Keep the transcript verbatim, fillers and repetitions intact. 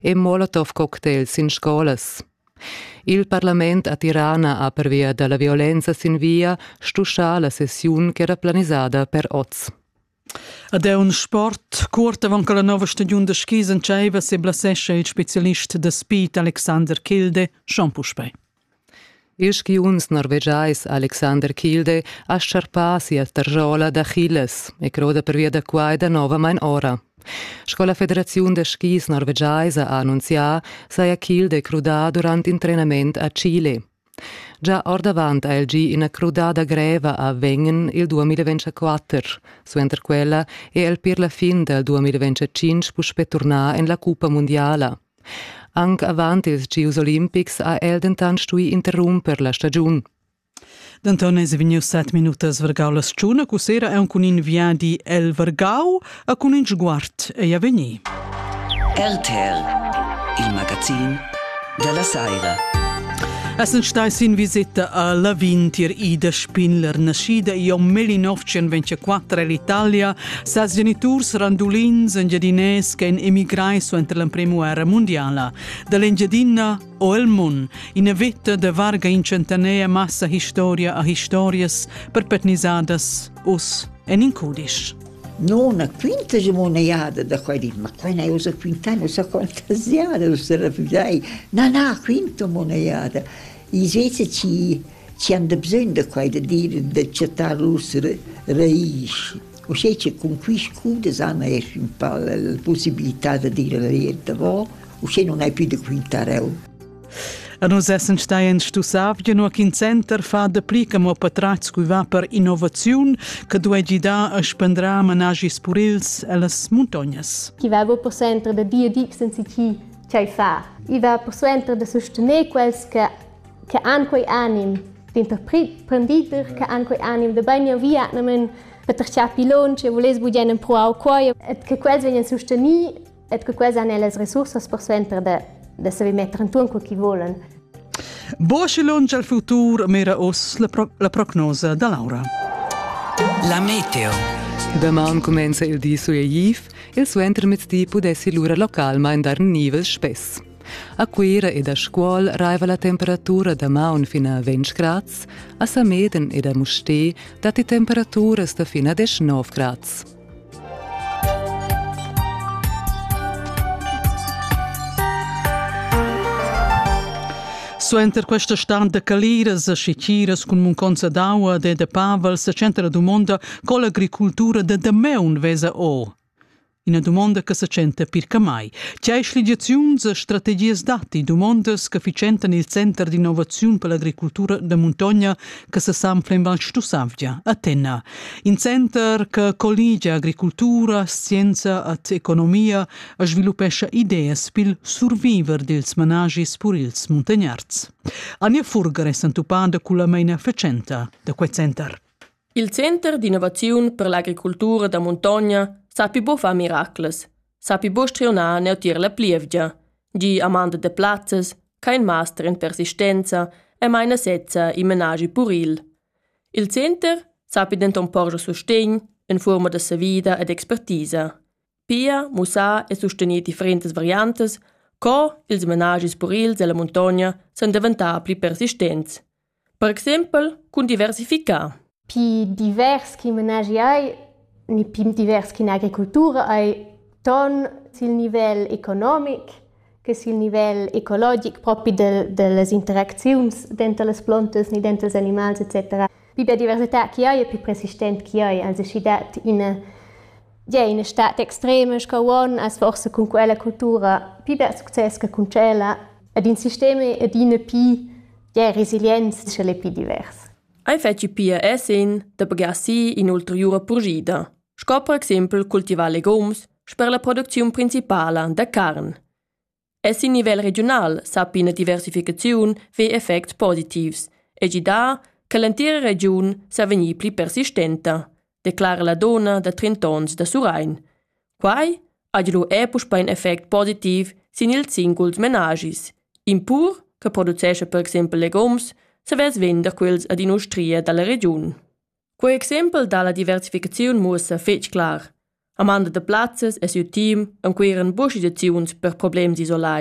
e Molotov cocktails in scolas. Il Parlament a Tirana ha per via della violenza sin via stuscià la sessiun che era planisada per oz. Ed è un sport curta avant che la nuova stagione de skis in Ceiva se blasesce il specialista de speed Alexander Kilde, Champuspei. Il skiuns norvegiais Alexander Kilde ha sciarpasi a Tarjola d'Achilles e croda per via da quai da nova main ora. Scola Federazione de Skis norvegiais ha annunzià sai a Kilde crudà durant intrenament a Chile. Già or davant a L G in a crudada greva a Wengen il duemilaventiquattro, suenter quella e el per la fin del duemilaventicinque puspe tornar in la Coppa Mondiala. Anche avant ils Gius Olympics ha el dentan stui interromper la stagiun. D'Antone se vegniu set minutas vergau la sciuna, cusera è un cunin via di El Vergau a cunin sguart e a vegni. R T L, il magazin della Saira. Es stais in visita a Lavin tir Ida Spindler, nascida in millenovecentoventiquattro all'Italia, ses geniturs randulins engiadinès che emigrais entre la Prima Guerra Mondiale. Dall'engiadina o el mun, in a vetta de varga incentanea massa historia a historias perpetnisadas us en incudisch. Non a quinta moneiada da qua di, ma qua ne usa quintana, usa fantasiada, usa rapidai. No, no, quinta moneiada. I Svezia ci, ci hanno bisogno da qua di dire, di accettare le radici. O se c'è con qui scude, hanno un po' la possibilità di dire la verità, o se non hai più di quintareu. A nos essen steien Stusavia no in center fa de plica mo patrats cui va per innovaziun che duegi da a spendrà managis purils e las montagnas. Chi va per centro de dia dix en si chi c'hai fa. I va per centro de sostener quels che che han quei anim d'interprenditer che han quei anim de bagna via namen per chapilon che voles bugen pro au quai et che quels venien sostenir et che quels han les resources per centro de da se mettere in quel che volen. Buon lunge al futuro, mera os la, pro, la prognosa da Laura. La meteo. Daman comenza il di su Eiv, il suenter mezzdi pudessi l'ura local ma in dar nivel spess. A quera ed a scuol raiva la temperatura da maun fino a venti gradi, a Sameden ed a Mustè dati temperature sta fino a diciannove gradi. Suenter questa stand de caliras e scicciras con munconza d'aua de de Pavel se centra domanda con l'agricultura de de meun vesa o. Una domanda che se centa pirca mai. C'è sligiaziuns e strategies dati, domandas che ficenten il Centro di Innovazione per l'Agricultura de Montagna che se sampla in Val Stusavia, a Tenna. In centro che colligia agricultura, scienza ed economia e sviluppesce idee per survivere dels managis per ils montagnards. Ania Furger è santupada con la meina facenta de quel centro. Il Centro di Innovazione per l'Agricultura da Montagna sapi bo fa miracles, sapi bo strionar neutir la plievgia, gi amanda de plazzas, kein master in persistenza e mai setza in menagi puril. Il Center sapi denton porge sustegn in forma de sa vida ed expertisa. Pia, musa e sostenir differentes variantes, co ils menagis purils della montagna san diventà pli persistents. Per exempel, cun diversificar. Pi divers chi menagi ai, ni pi divers chi in agricultura ai ton sil nivel economic, che sil nivel ecologic proprio de, de les interacziuns dentro les plantas ni dentro les animals et cetera. Pi la diversità chi ai e pi persistent chi ai, also si dat in a ja in a stat extrema scawan as forse con quella cultura pi da success che con cella ad in sistemi ed in pi ja resilienza cele pi divers. Ai feci pia essen da bagassi in ulteriura purgida. Sco per exempel cultivar legums per la produzione principale da carne. Es in nivel regional sapi una diversificazione ve effects positivs e gi da che l'intera regione sa veni pli persistenta, declara la donna da trenta ans da Surain. Quai agilo epus pa un effect positiv sin il singuls menagis, in pur che producesce per exempel legums se vers vender quels ad industria dalla regione. Quei exempel dalla diversificazione mussa fetch clar. Amanda de Platzes e siu team enqueran buca situaziuns per problems isolai.